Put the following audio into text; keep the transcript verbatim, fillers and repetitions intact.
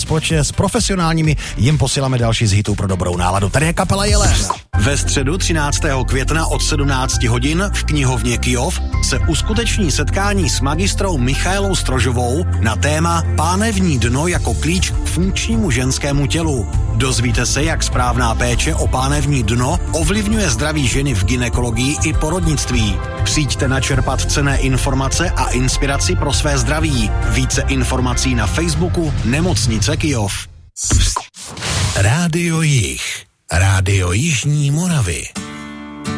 společně s profesionálními jim posíláme další z hitů pro dobrou náladu. Tady je kapela Jelen. Ve středu třináctého května od sedmnáct hodin v knihovně Kyjov se uskuteční setkání s magistrou Michaelou Strožovou na téma Pánevní dno jako klíč k funkčnímu ženskému tělu. Dozvíte se, jak správná péče o pánevní dno ovlivňuje zdraví ženy v gynekologii i porodnictví. Přijďte načerpat cenné informace a inspiraci pro své zdraví. Více informací na Facebooku Nemocnice Kyjov. Rádio Jih. Rádio Jižní Moravy.